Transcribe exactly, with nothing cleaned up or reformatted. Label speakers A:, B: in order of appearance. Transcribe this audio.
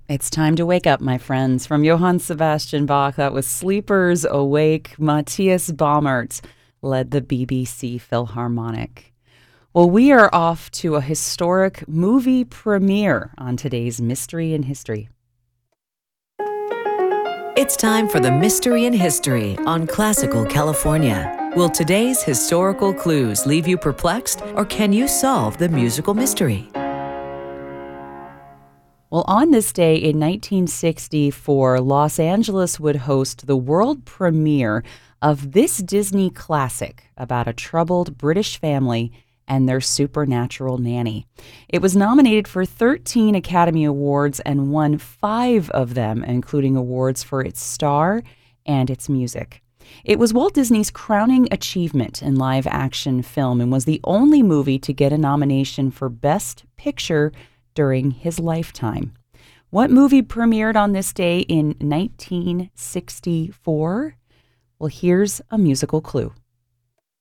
A: It's time to wake up, my friends. From Johann Sebastian Bach, that was Sleepers Awake. Matthias Baumert led the B B C Philharmonic. Well, we are off to a historic movie premiere on today's Mystery in History.
B: It's time for the Mystery in History on Classical California. Will today's historical clues leave you perplexed, or can you solve the musical mystery?
A: Well, on this day in nineteen sixty-four, Los Angeles would host the world premiere of this Disney classic about a troubled British family and their supernatural nanny. It was nominated for thirteen Academy Awards and won five of them, including awards for its star and its music. It was Walt Disney's crowning achievement in live-action film and was the only movie to get a nomination for Best Picture during his lifetime. What movie premiered on this day in nineteen sixty-four? Well, here's a musical clue.